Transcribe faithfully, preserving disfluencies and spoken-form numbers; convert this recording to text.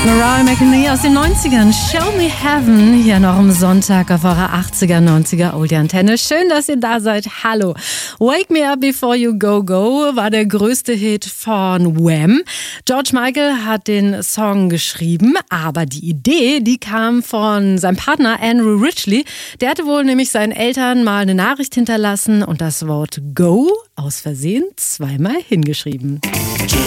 Mariah McNee aus den neunzigern. Show Me Heaven. Hier noch am Sonntag auf eurer achtziger, neunziger Oldie Antenne. Schön, dass ihr da seid. Hallo. Wake Me Up Before You Go Go war der größte Hit von Wham. George Michael hat den Song geschrieben, aber die Idee, die kam von seinem Partner Andrew Ridgeley. Der hatte wohl nämlich seinen Eltern mal eine Nachricht hinterlassen und das Wort Go aus Versehen zweimal hingeschrieben.